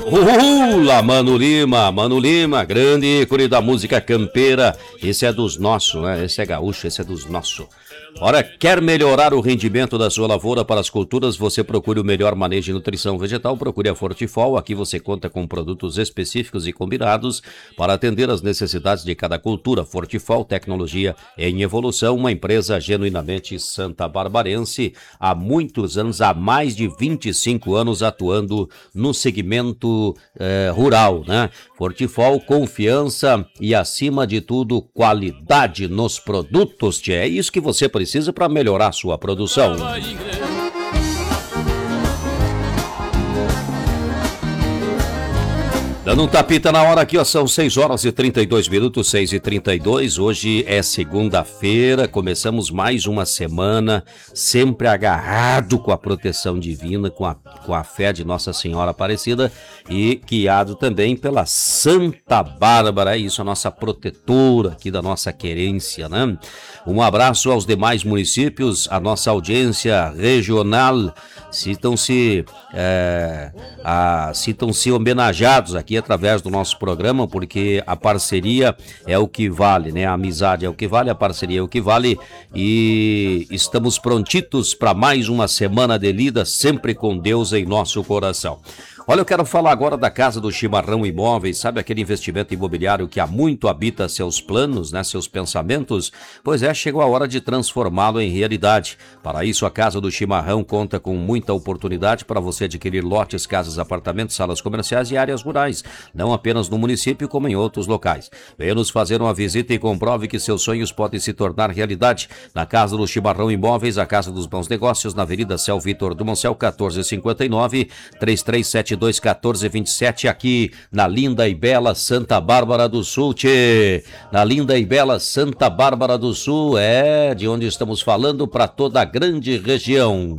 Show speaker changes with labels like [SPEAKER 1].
[SPEAKER 1] Mano Lima, grande ícone da música campeira. Esse é dos nossos, né? Esse é gaúcho, esse é dos nossos. Ora, quer melhorar o rendimento da sua lavoura para as culturas? Você procure o melhor manejo de nutrição vegetal, procure a Fortifol. Aqui você conta com produtos específicos e combinados para atender às necessidades de cada cultura. Fortifol, tecnologia em evolução, uma empresa genuinamente santabarbarense, há muitos anos, há mais de 25 anos atuando no segmento rural, né? Fortifol, confiança e, acima de tudo, qualidade nos produtos. É isso que você precisa para melhorar a sua produção. Dando um tapita na hora aqui, ó, são 6 horas e 32 minutos, 6h32. Hoje é segunda-feira, começamos mais uma semana, sempre agarrado com a proteção divina, com a fé de Nossa Senhora Aparecida e guiado também pela Santa Bárbara, isso, a nossa protetora aqui da nossa querência, né? Um abraço aos demais municípios, a nossa audiência regional, sintam-se homenageados aqui através do nosso programa, porque a parceria é o que vale, né? A amizade é o que vale, a parceria é o que vale, e estamos prontitos para mais uma semana de lida, sempre com Deus em nosso coração. Olha, eu quero falar agora da Casa do Chimarrão Imóveis, sabe aquele investimento imobiliário que há muito habita seus planos, né, seus pensamentos? Pois é, chegou a hora de transformá-lo em realidade. Para isso, a Casa do Chimarrão conta com muita oportunidade para você adquirir lotes, casas, apartamentos, salas comerciais e áreas rurais, não apenas no município, como em outros locais. Venha nos fazer uma visita e comprove que seus sonhos podem se tornar realidade. Na Casa do Chimarrão Imóveis, a Casa dos Bons Negócios, na Avenida Céu Vitor do Moncel, 1459, 33721427, aqui na linda e bela Santa Bárbara do Sul, tchê. Na linda e bela Santa Bárbara do Sul, de onde estamos falando para toda a grande região.